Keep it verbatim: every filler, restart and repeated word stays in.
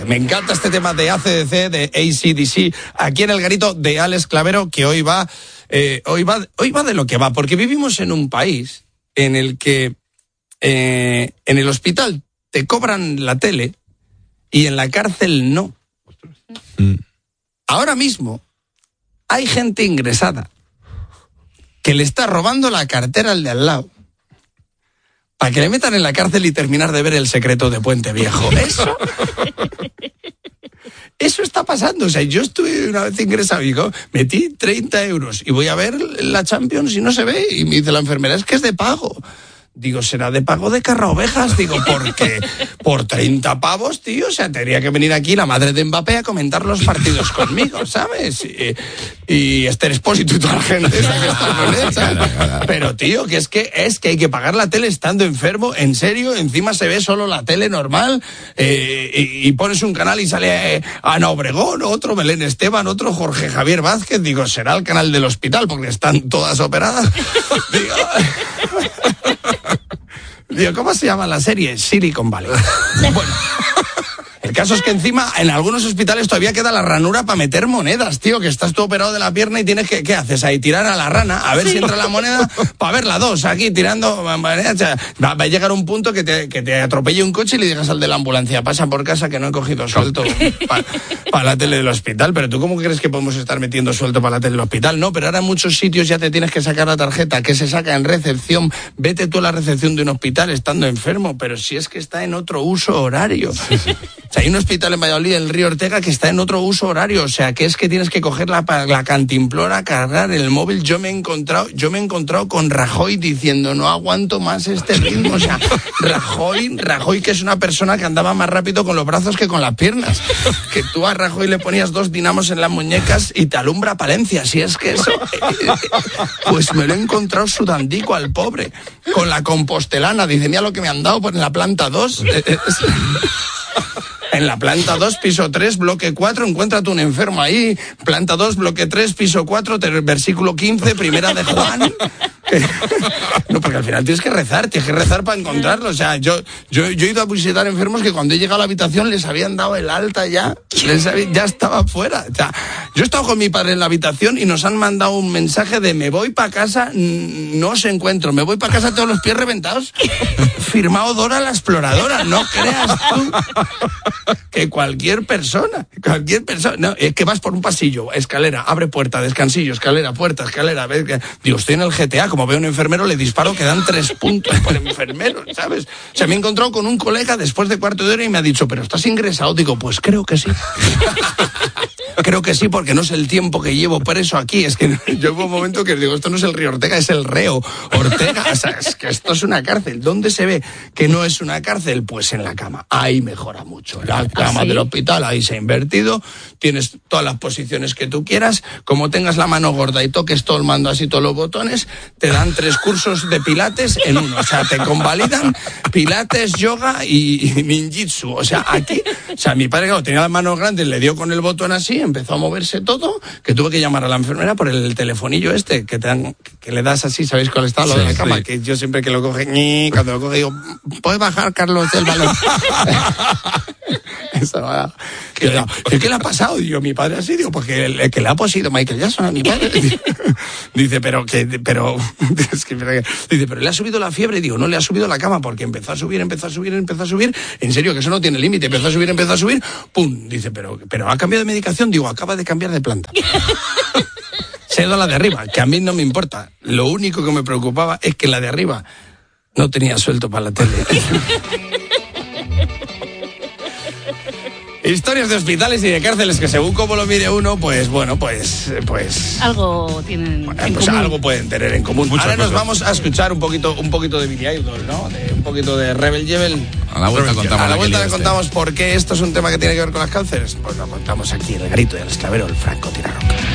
Me encanta este tema de A C D C, de A C D C, aquí en el garito de Alex Clavero, que hoy va, eh, hoy va, hoy va de lo que va, porque vivimos en un país en el que eh, en el hospital te cobran la tele y en la cárcel no. Mm. Ahora mismo hay gente ingresada que le está robando la cartera al de al lado para que le metan en la cárcel y terminar de ver El secreto de Puente Viejo. Eso... Eso está pasando. O sea, yo estuve una vez ingresado y digo, metí treinta euros y voy a ver la Champions y no se ve. Y me dice la enfermera, es que es de pago. Digo, ¿será de pago de carra ovejas? Digo, porque por treinta pavos, tío, o sea, tendría que venir aquí la madre de Mbappé a comentar los partidos conmigo, ¿sabes? Y, y Esther Expósito y toda la gente esa que está con él, ¿sabes? Pero, tío, que es que es que hay que pagar la tele estando enfermo, en serio, encima se ve solo la tele normal, eh, y, y pones un canal y sale eh, Ana Obregón, otro Belén Esteban, otro Jorge Javier Vázquez. Digo, será el canal del hospital porque están todas operadas. Digo... Digo, ¿cómo se llama la serie? Silicon Valley. Bueno, el caso es que encima en algunos hospitales todavía queda la ranura para meter monedas, tío, que estás tú operado de la pierna y tienes que, ¿qué haces? Ahí tirar a la rana, a ver sí. si entra la moneda, para ver la dos, aquí tirando monedas. Va, va a llegar un punto que te, que te atropelle un coche y le digas al de la ambulancia, pasa por casa que no he cogido suelto para pa la tele del hospital. Pero ¿tú cómo crees que podemos estar metiendo suelto para la tele del hospital? No, pero ahora en muchos sitios ya te tienes que sacar la tarjeta, que se saca en recepción. Vete tú a la recepción de un hospital estando enfermo, pero si es que está en otro uso horario. Sí, sí. O sea, hay un hospital en Valladolid, el Río Ortega, que está en otro uso horario. O sea, que es que tienes que coger la, la cantimplora, cargar el móvil. Yo me he encontrado, yo me he encontrado con Rajoy diciendo, no aguanto más este ritmo. O sea, Rajoy, Rajoy, que es una persona que andaba más rápido con los brazos que con las piernas. Que tú a Rajoy le ponías dos dinamos en las muñecas y te alumbra Palencia. Si es que eso... Pues me lo he encontrado sudandico al pobre. Con la compostelana. Dice, mira lo que me han dado por en la planta dos. En la planta dos, piso tres, bloque cuatro, encuéntrate un enfermo ahí. Planta dos, bloque tres, piso cuatro, versículo quince, primera de Juan. No, porque al final tienes que rezar, tienes que rezar para encontrarlo. O sea, yo, yo, yo he ido a visitar enfermos que cuando he llegado a la habitación les habían dado el alta ya, les había, ya estaba fuera. O sea, yo he estado con mi padre en la habitación y nos han mandado un mensaje de me voy para casa, no os encuentro, me voy para casa todos los pies reventados. Firmado Dora la exploradora, no creas tú que cualquier persona, cualquier persona, no, es que vas por un pasillo, escalera, abre puerta, descansillo, escalera, puerta, escalera, ves que, digo, estoy en el G T A, como veo un enfermero le disparo que dan tres puntos por enfermero, ¿sabes? O sea, me he encontrado con un colega después de cuarto de hora y me ha dicho, pero ¿estás ingresado? Digo, pues creo que sí. Creo que sí, porque no sé el tiempo que llevo preso aquí. Es que yo hubo un momento que digo, esto no es el Río Ortega, es el Reo Ortega. O sea, es que esto es una cárcel. ¿Dónde se ve que no es una cárcel? Pues en la cama. Ahí mejora mucho. La cama ¿sí? del hospital, ahí se ha invertido. Tienes todas las posiciones que tú quieras. Como tengas la mano gorda y toques todo el mando así, todos los botones, te dan tres cursos de pilates en uno. O sea, te convalidan pilates, yoga y, y ninjitsu. O sea, aquí, o sea, mi padre, claro, tenía las manos grandes, le dio con el botón así, empezó a moverse todo, que tuve que llamar a la enfermera por el telefonillo este, que te dan, que le das así, ¿sabéis cuál está? Lo sí, de la cama, sí. Que yo siempre que lo coge, ñi, cuando lo coge digo, ¿puedes bajar, Carlos, el balón? Eso va. ¿Qué, ¿Qué, ¿Qué le ha pasado? Digo, mi padre así, digo, porque el que le ha posido Michael Jackson a mi padre. Dice, pero que, pero, es que, dice, pero le ha subido la fiebre. Digo, no le ha subido la cama, porque empezó a subir, empezó a subir, empezó a subir. En serio, que eso no tiene límite. Empezó a subir, empezó a subir. Pum. Dice, pero, pero ha cambiado de medicación. Digo, acaba de cambiar de planta. Se ha ido a la de arriba, que a mí no me importa. Lo único que me preocupaba es que la de arriba no tenía suelto para la tele. Historias de hospitales y de cárceles que según como lo mire uno, pues bueno, pues... pues algo tienen bueno, en pues común. Algo pueden tener en común. Muchas Ahora cosas. Nos vamos a escuchar un poquito un poquito de Billy Idol, ¿no? De, un poquito de Rebel Yebel. A la vuelta contamos, a la vuelta le contamos este. por qué esto es un tema que tiene que ver con las cárceles. Pues lo contamos aquí en el garito del esclavero, el francotirador.